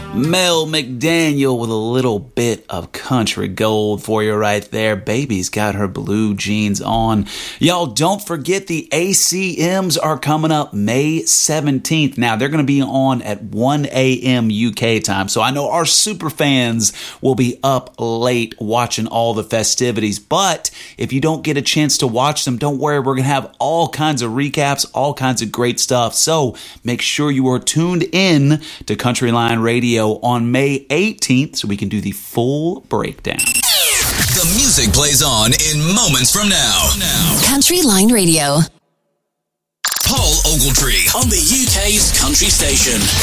Mel McDaniel with a little bit of country gold for you right there. Baby's got her blue jeans on. Y'all, don't forget the ACMs are coming up May 17th. Now, they're going to be on at 1 a.m. UK time. So I know our super fans will be up late watching all the festivities. But if you don't get a chance to watch them, don't worry. We're going to have all kinds of recaps, all kinds of great stuff. So make sure you are tuned in to Country Line Radio on May 18th so we can do the full breakdown. The music plays on in moments from now. Country Line Radio. Paul Ogletree on the UK's country station.